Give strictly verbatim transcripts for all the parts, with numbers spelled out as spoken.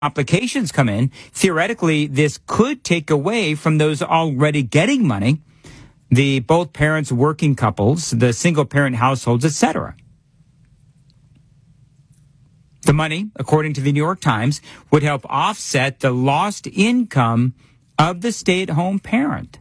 complications come in, theoretically, this could take away from those already getting money, the both parents working couples, the single parent households, et cetera. The money, according to the New York Times, would help offset the lost income of the stay-at-home parent.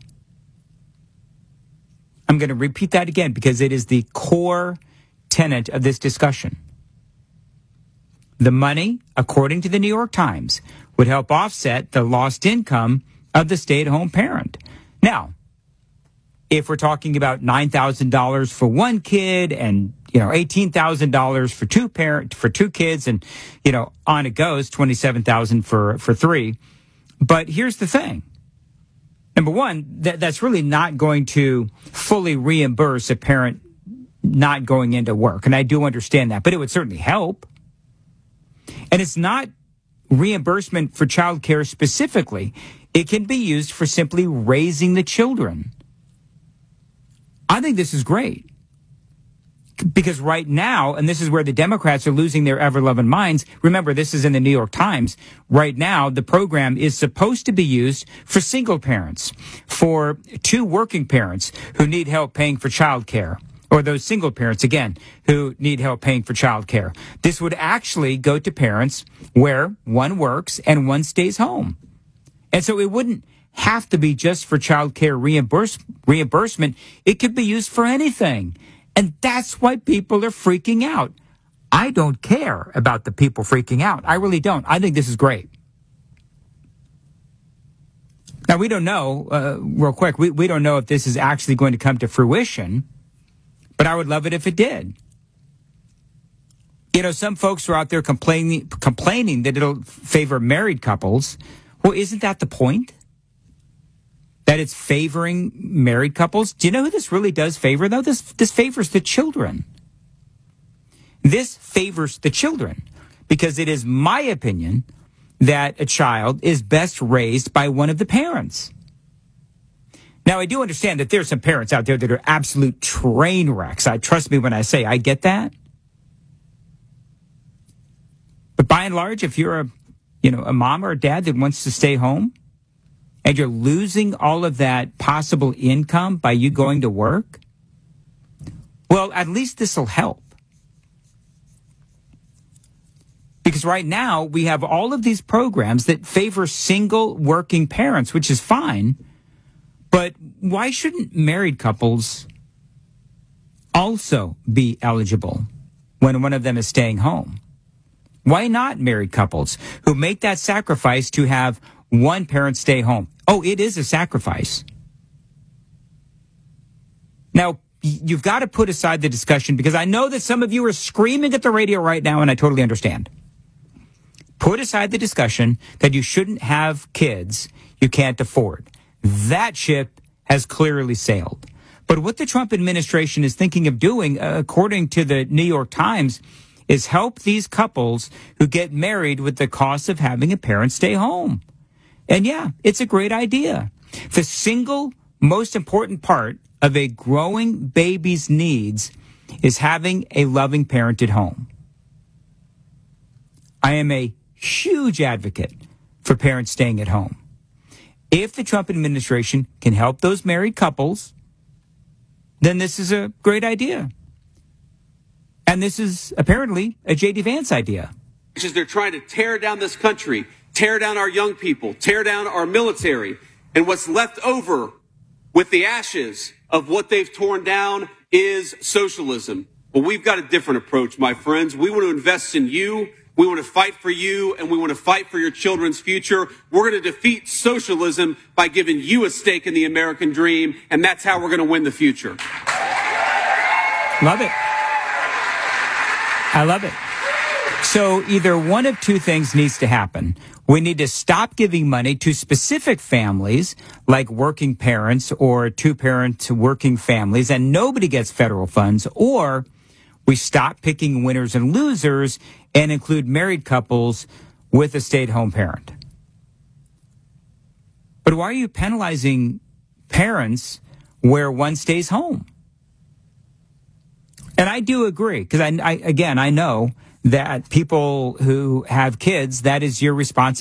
I'm going to repeat that again because it is the core tenet of this discussion. The money, according to the New York Times, would help offset the lost income of the stay-at-home parent. Now, if we're talking about nine thousand dollars for one kid and, you know, eighteen thousand dollars for two parent for two kids and, you know, on it goes, twenty-seven thousand dollars for, for three. But here's the thing. Number one, that, that's really not going to fully reimburse a parent not going into work. And I do understand that, but it would certainly help. And it's not reimbursement for child care specifically. It can be used for simply raising the children. I think this is great. Because right now, and this is where the Democrats are losing their ever-loving minds, remember, this is in the New York Times. Right now, the program is supposed to be used for single parents, for two working parents who need help paying for child care, or those single parents, again, who need help paying for child care. This would actually go to parents where one works and one stays home. And so it wouldn't have to be just for child care reimburse, reimbursement. It could be used for anything. And that's why people are freaking out. I don't care about the people freaking out. I really don't. I think this is great. Now, we don't know, uh, real quick, we, we don't know if this is actually going to come to fruition, but I would love it if it did. You know, some folks are out there complaining, complaining that it'll favor married couples. Well, isn't that the point? That it's favoring married couples? Do you know who this really does favor, though? This this favors the children. This favors the children because it is my opinion that a child is best raised by one of the parents. Now, I do understand that there's some parents out there that are absolute train wrecks. I trust me when I say I get that. But by and large, if you're a, you know, a mom or a dad that wants to stay home, and you're losing all of that possible income by you going to work, well, at least this will help. Because right now, we have all of these programs that favor single working parents, which is fine. But why shouldn't married couples also be eligible when one of them is staying home? Why not married couples who make that sacrifice to have one parent stay home? Oh, it is a sacrifice. Now, you've got to put aside the discussion because I know that some of you are screaming at the radio right now, and I totally understand. Put aside the discussion that you shouldn't have kids you can't afford. That ship has clearly sailed. But what the Trump administration is thinking of doing, uh, according to the New York Times, is help these couples who get married with the cost of having a parent stay home. And yeah, it's a great idea. The single most important part of a growing baby's needs is having a loving parent at home. I am a huge advocate for parents staying at home. If the Trump administration can help those married couples, then this is a great idea. And this is apparently a J D Vance idea. They're trying to tear down this country, tear down our young people, tear down our military. And what's left over with the ashes of what they've torn down is socialism. Well, we've got a different approach, my friends. We want to invest in you. We want to fight for you, and we want to fight for your children's future. We're going to defeat socialism by giving you a stake in the American dream, and that's how we're going to win the future. Love it. I love it. So either one of two things needs to happen. We need to stop giving money to specific families like working parents or two-parent working families, and nobody gets federal funds, or we stop picking winners and losers and include married couples with a stay-at-home parent. But why are you penalizing parents where one stays home? And I do agree, because I, I, again, I know that people who have kids, that is your responsibility.